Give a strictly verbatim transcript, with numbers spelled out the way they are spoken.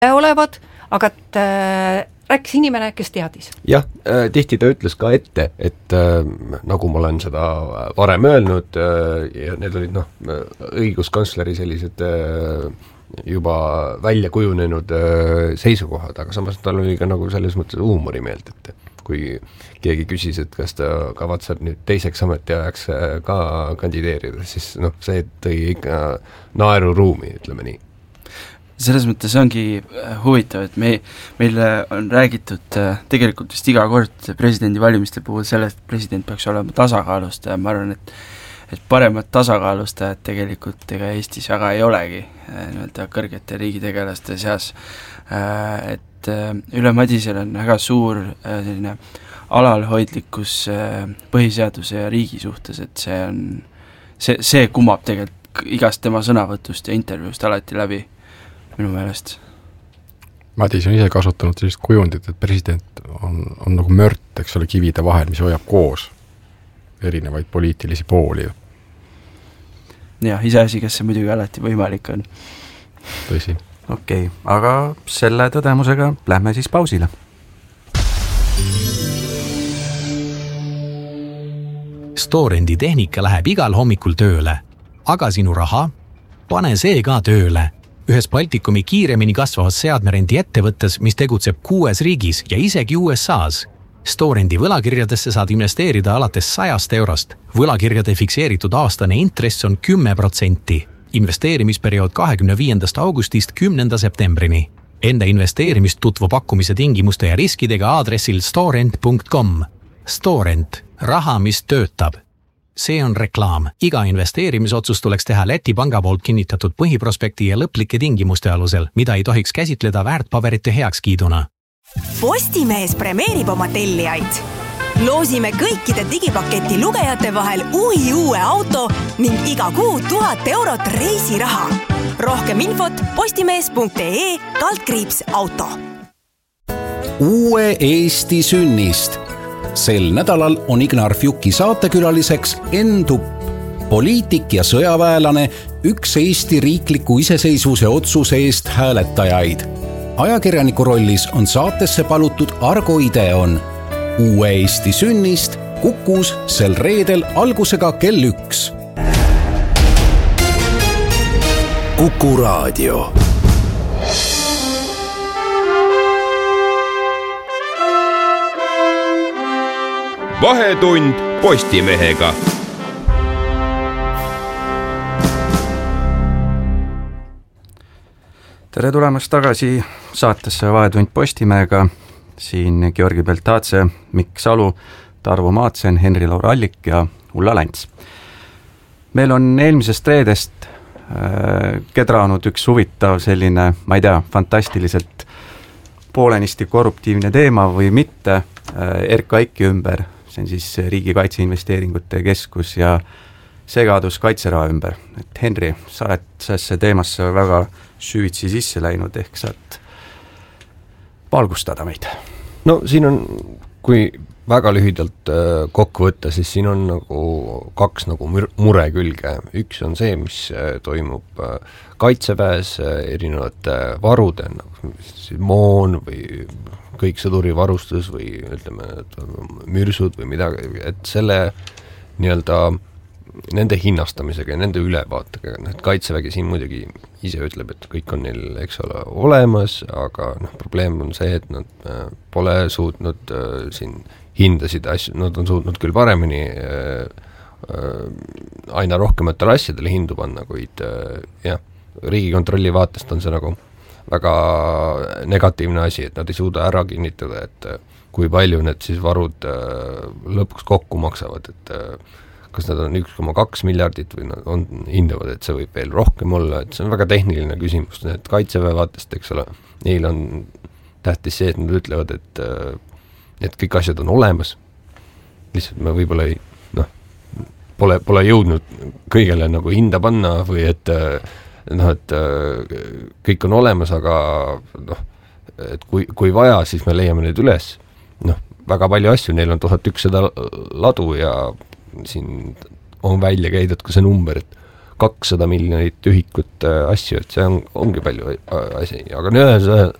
olevad, aga et äh, rääkis inimene, kes teadis. Jah, äh, tihti ta ütles ka ette, et äh, nagu ma olen seda varem öelnud äh, ja need olid noh, õiguskantsleri sellised äh, juba välja kujunenud äh, seisukohad, aga samas tal oli ka nagu selles mõttes huumorimeelt, et kui keegi küsis, et kas ta kavatseb nüüd teiseks ametiajaks ka kandideerida, siis noh, see tõi ikka naeruruumi, ütleme nii. Selles mõttes ongi huvitav, et me, meile on räägitud tegelikult vist iga kord presidendi valimiste puhul sellest, et president peaks olema tasakaalustaja. Ma arvan, et, et paremat tasakaalustajat tegelikult ega Eestis väga ei olegi nii-öelda kõrgete riigitegelaste seas, et Ülle Madisel on väga suur selline alalhoidlikkus põhiseaduse ja riigi suhtes, et see on, see, see kumab tegelikult igast tema sõnavõtust ja intervjuust alati läbi minu meelest. Madis on ise kasutanud sellist kujundit, et president on, on nagu mört, eks ole, kivide vahel, mis hoiab koos erinevaid poliitilisi pooli. Jah, iseasi, kes see muidugi alati võimalik on. Tõsi. Okei, okay, aga selle tõdemusega lähme siis pausile. Storendi tehnika läheb igal hommikul tööle, aga sinu raha? Pane see ka tööle. Ühes Baltikumi kiiremini kasvavas seadmerendi ettevõttes, mis tegutseb kuues riigis ja isegi U S A's. Storendi võlakirjadesse saad investeerida alates sajast eurost. Võlakirjade fikseeritud aastane intress on kümme protsenti. Investeerimisperiood kahekümne viiendast augustist kümnenda septembrini. Enda investeerimist tutvu pakkumise tingimuste ja riskidega aadressil storent punkt com. Storent. Raha, mis töötab. See on reklaam. Iga investeerimisotsus tuleks teha Läti panga poolt kinnitatud põhiprospekti ja lõplike tingimuste alusel, mida ei tohiks käsitleda väärtpaberite heakskiiduna. Postimees premeerib oma tellijaid. Loosime kõikide digipaketi lugejate vahel uhi uue auto ning iga kuu tuhat eurot reisiraha. Rohkem infot postimees punkt ee kaldkriips auto. Uue Eesti sünnist. Sel nädalal on Ignar Fjuki saatekülaliseks Enn Tupp, poliitik ja sõjaväelane, üks Eesti riikliku iseseisvuse otsuse eest hääletajaid. Ajakirjaniku rollis on saatesse palutud Argo Ideon. Uue Eesti sünnist Kukus sel reedel algusega kell üks. Kuku raadio. Vahetund Postimehega. Tere tulemast tagasi saatesse Vahetund Postimehega. Siin Georgi Beltatse, Mikk Salu, Tarvo Maatsen, Henri-Laur Allik ja Ulla Lants. Meil on eelmisest reedest äh, kedraanud üks huvitav selline, ma ei tea, fantastiliselt poolenisti korruptiivne teema või mitte äh, R K I K ümber. See on siis Riigi Kaitseinvesteeringute Keskus ja segadus kaitseraha ümber. Et Henri, sa oled sellesse teemasse väga süvitsi sisse läinud, ehk saad valgustada meid. No siin on, kui väga lühidalt kokku võtta, siis siin on nagu kaks nagu mure külge. Üks on see, mis toimub kaitseväes erinevate varude, nagu moon või kõik sõdurivarustus või ütleme, mürsud või midagi, et selle nii-öelda nende hinnastamisega ja nende ülevaatega, et kaitsevägi siin muidugi ise ütleb, et kõik on neil, eks ole, olemas, aga noh, probleem on see, et nad pole suutnud äh, siin hindasid asju, nad on suutnud küll paremini äh, äh, aina rohkematele asjadele hindu panna, kuid äh, jah, Riigikontrolli vaatest on see nagu väga negatiivne asi, et nad ei suuda ära kinnitada, et äh, kui palju need siis varud äh, lõpuks kokku maksavad, et äh, kas nad on üks koma kaks miljardit või nad on, hindavad, et see võib veel rohkem olla, et see on väga tehniline küsimus, et kaitseväe vaatest, eks ole, neil on tähtis see, et nad ütlevad, et, et kõik asjad on olemas, lihtsalt me võib-olla ei, noh, pole, pole jõudnud kõigele nagu hinda panna või et noh, et kõik on olemas, aga noh, et kui, kui vaja, siis me leiame need üles, noh, väga palju asju, neil on tuhat ükssada ladu ja siin on välja käidud ka see number, et kakssada miljonit ühikut asju, et see on, ongi palju asi, aga ühes,